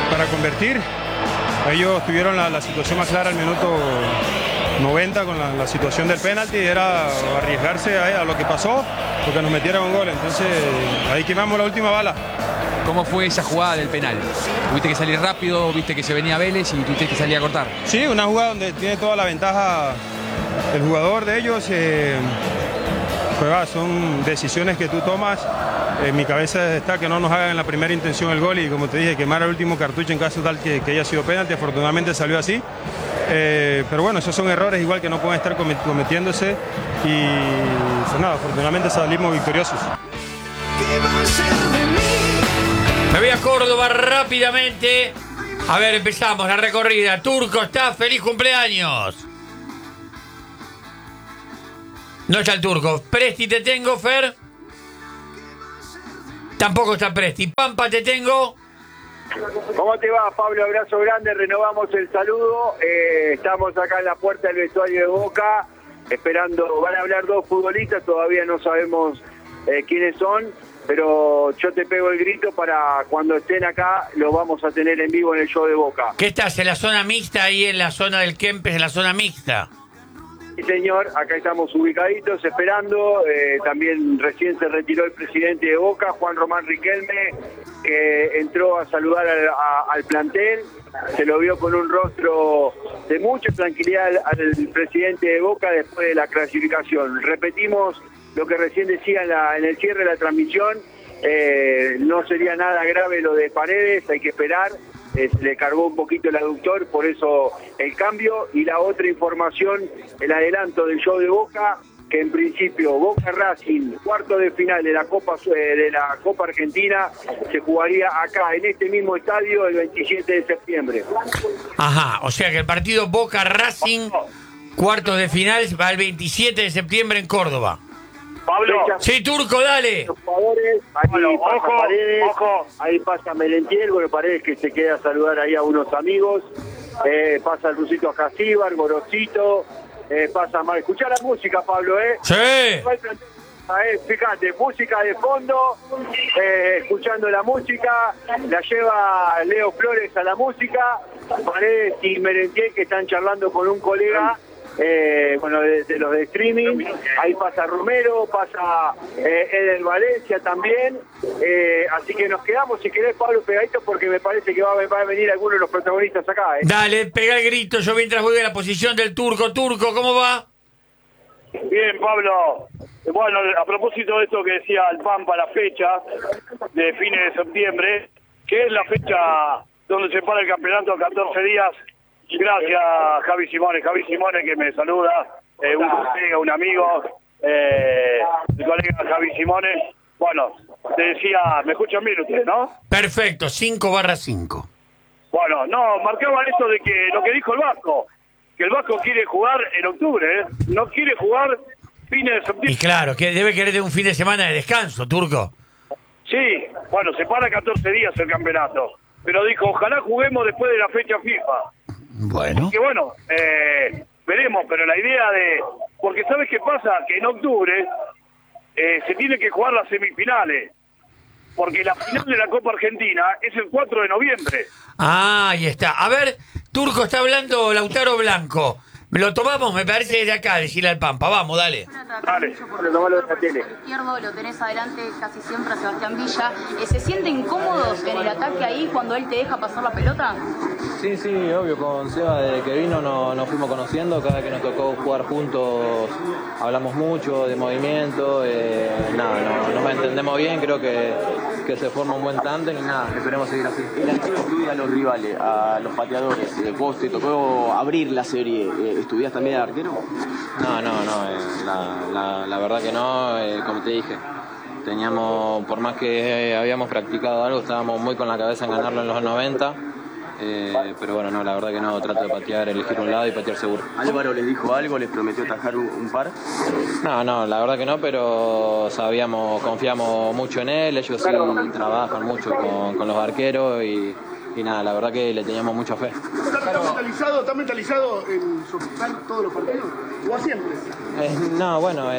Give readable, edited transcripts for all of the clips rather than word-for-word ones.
para convertir. Ellos tuvieron la situación más clara al minuto 90 con la situación del penalti, era arriesgarse a lo que pasó, porque nos metieron un gol. Entonces ahí quemamos la última bala. ¿Cómo fue esa jugada del penal? ¿Tuviste que salir rápido? ¿Viste que se venía Vélez y tuviste que salir a cortar? Sí, una jugada donde tiene toda la ventaja el jugador de ellos. Pues son decisiones que tú tomas. En mi cabeza está que no nos hagan en la primera intención el gol y, como te dije, quemar el último cartucho en caso tal que haya sido penalti. Afortunadamente salió así. Pero bueno, esos son errores igual que no pueden estar cometiéndose y pues nada, afortunadamente salimos victoriosos. Me voy a Córdoba rápidamente. A ver, empezamos la recorrida. Turco, está, feliz cumpleaños. No está el Turco. Presti te tengo, Fer. Tampoco está Presti. Pampa te tengo. ¿Cómo te va, Pablo? Abrazo grande, renovamos el saludo. Estamos acá en la puerta del vestuario de Boca, esperando, van a hablar dos futbolistas, todavía no sabemos quiénes son, pero yo te pego el grito para cuando estén acá, lo vamos a tener en vivo en el show de Boca. ¿Qué estás, en la zona mixta, ahí en la zona del Kempes, en la zona mixta? Sí, señor, acá estamos ubicaditos, esperando. También recién se retiró el presidente de Boca, Juan Román Riquelme, que entró a saludar al plantel. Se lo vio con un rostro de mucha tranquilidad al presidente de Boca después de la clasificación. Repetimos lo que recién decía en el cierre de la transmisión. No sería nada grave lo de Paredes, hay que esperar. Le cargó un poquito el aductor, por eso el cambio. Y la otra información, el adelanto del show de Boca, que en principio Boca Racing, cuarto de final de la Copa Argentina, se jugaría acá, en este mismo estadio, el 27 de septiembre. Ajá, o sea que el partido Boca Racing, cuartos de final, va el 27 de septiembre en Córdoba. Pablo. Sí, Turco, dale. Los jugadores, ahí bueno, pasa ojo, Paredes, ojo. ahí pasa Merentiel, bueno, Paredes que se queda a saludar ahí a unos amigos, pasa el Rusito Acasíbar, Gorosito, pasa más. Escuchá la música, Pablo, Sí. Fíjate, música de fondo, escuchando la música, la lleva Leo Flores a la música, Paredes y Merentiel que están charlando con un colega. Bueno, de los de streaming, ahí pasa Romero, pasa Eder Valencia también, así que nos quedamos, si querés, Pablo, pegaditos, porque me parece que va a venir alguno de los protagonistas acá. Dale, pega el grito, yo mientras voy a la posición del Turco. Turco, ¿cómo va? Bien, Pablo. Bueno, a propósito de esto que decía el Pampa, la fecha de fines de septiembre, que es la fecha donde se para el campeonato a 14 días. Gracias, Javi Simone, que me saluda, un colega, un amigo, mi colega Javi Simone. Bueno, te decía, ¿me escuchan bien ustedes, no? Perfecto, 5/5. Bueno, no, marcaban esto de que lo que dijo el Vasco, que el Vasco quiere jugar en octubre, no quiere jugar fines de septiembre. Y claro, que debe querer de un fin de semana de descanso, Turco. Sí, bueno, se para 14 días el campeonato, pero dijo, ojalá juguemos después de la fecha FIFA. Bueno. Que bueno, veremos, pero la idea de... Porque ¿sabes qué pasa? Que en octubre se tiene que jugar las semifinales, porque la final de la Copa Argentina es el 4 de noviembre. Ah, ahí está. A ver, Turco, está hablando Lautaro Blanco. Me lo tomamos, me parece, de acá, decirle al Pampa. Vamos, dale. Dale. Izquierdo lo tenés adelante casi siempre a Sebastián Villa. ¿Se sienten cómodos en el ataque ahí cuando él te deja pasar la pelota? Sí, obvio, con Seba desde que vino nos fuimos conociendo, cada vez que nos tocó jugar juntos hablamos mucho de movimiento, nos entendemos bien, creo que se forma un buen tándem y nada, esperemos seguir así. El arquero estudia a los rivales, a los pateadores, vos te tocó abrir la serie, ¿estudias también al arquero? No, la verdad que no, como te dije. Teníamos, por más que habíamos practicado algo, estábamos muy con la cabeza en ganarlo en los 90. Pero bueno, no, la verdad que no, trato de patear, elegir un lado y patear seguro. ¿Álvaro les dijo algo, les prometió atajar un par? No, la verdad que no, pero confiamos mucho en él, ellos sí trabajan mucho con los arqueros y nada, la verdad que le teníamos mucha fe. ¿Está mentalizado en soportar todos los partidos? ¿O a siempre? No, bueno,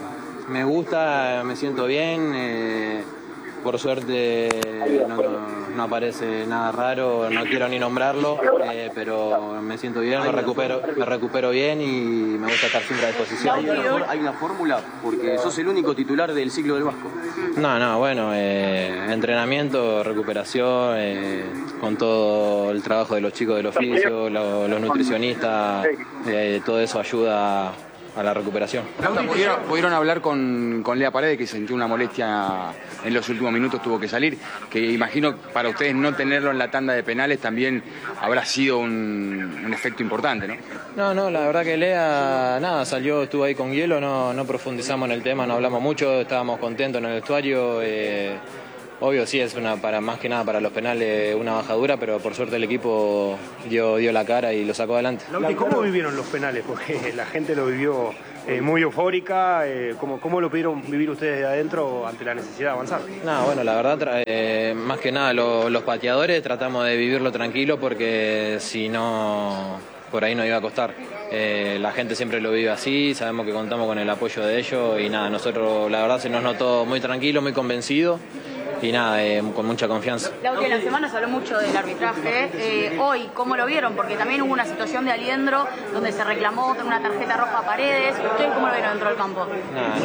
me gusta, me siento bien, por suerte no aparece nada raro, no quiero ni nombrarlo, pero me siento bien, me recupero bien y me gusta estar siempre a disposición. ¿Hay una fórmula? Porque sos el único titular del ciclo del Vasco. No, bueno, entrenamiento, recuperación, con todo el trabajo de los chicos del oficio, los nutricionistas, todo eso ayuda a la recuperación. ¿Pudieron hablar con Lea Paredes, que sintió una molestia en los últimos minutos, tuvo que salir? Que imagino para ustedes no tenerlo en la tanda de penales también habrá sido un efecto importante, ¿no? No, la verdad que Lea, salió, estuvo ahí con hielo, no profundizamos en el tema, no hablamos mucho, estábamos contentos en el vestuario. Obvio, sí, es más que nada para los penales una bajadura, pero por suerte el equipo dio la cara y lo sacó adelante. Lauti, ¿cómo vivieron los penales? Porque la gente lo vivió muy eufórica. ¿Cómo lo pudieron vivir ustedes de adentro ante la necesidad de avanzar? Bueno, la verdad, más que nada los pateadores tratamos de vivirlo tranquilo porque si no, por ahí nos iba a costar. La gente siempre lo vive así, sabemos que contamos con el apoyo de ellos y nosotros la verdad se nos notó muy tranquilo, muy convencido. Y con mucha confianza. Lauti, en la semana se habló mucho del arbitraje. Hoy, ¿cómo lo vieron? Porque también hubo una situación de Aliendro donde se reclamó una tarjeta roja a Paredes. ¿Ustedes cómo lo vieron dentro del campo?